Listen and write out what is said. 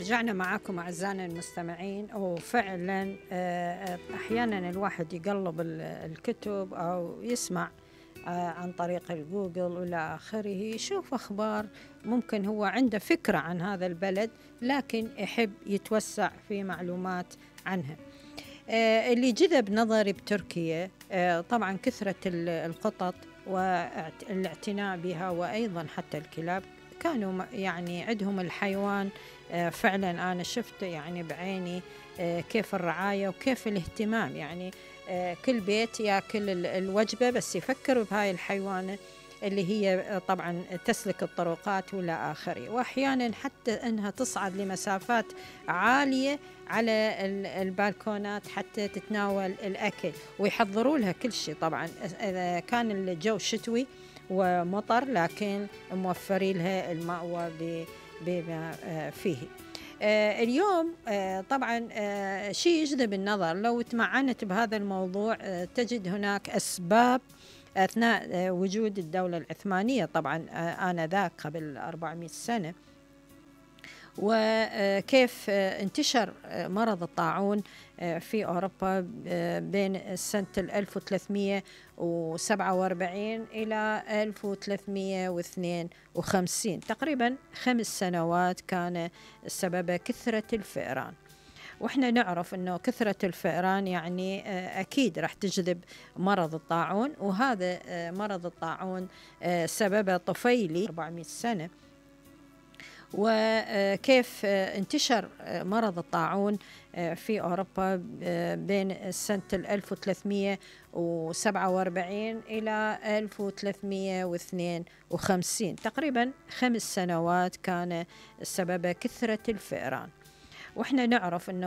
رجعنا معاكم أعزائنا المستمعين. وفعلا أحيانا الواحد يقلب الكتب أو يسمع عن طريق الجوجل وإلى آخره، يشوف أخبار. ممكن هو عنده فكرة عن هذا البلد لكن يحب يتوسع في معلومات عنها. اللي جذب نظري بتركيا طبعا كثرة القطط والاعتناء بها، وأيضا حتى الكلاب. كانوا يعني عندهم الحيوان فعلا أنا شفت يعني بعيني كيف الرعاية وكيف الاهتمام. يعني كل بيت يأكل الوجبة بس يفكروا بهاي الحيوانة اللي هي طبعا تسلك الطرقات ولا آخره، وأحيانا حتى أنها تصعد لمسافات عالية على البالكونات حتى تتناول الأكل، ويحضروا لها كل شيء. طبعا إذا كان الجو شتوي ومطر لكن موفرين لها المأوى بما فيه. اليوم طبعا شيء يجذب النظر. لو تمعنت بهذا الموضوع تجد هناك أسباب أثناء وجود الدولة العثمانية طبعا آنذاك قبل 400 سنة، وكيف انتشر مرض الطاعون في أوروبا بين سنة 1347 إلى 1352. تقريبا 5 سنوات كان السبب كثرة الفئران. وإحنا نعرف أنه كثرة الفئران يعني أكيد راح تجذب مرض الطاعون، وهذا مرض الطاعون سببه طفيلي 400 سنة. وكيف انتشر مرض الطاعون في أوروبا بين سنة 1347 إلى 1352. تقريبا 5 سنوات كان السبب كثرة الفئران. وإحنا نعرف أنه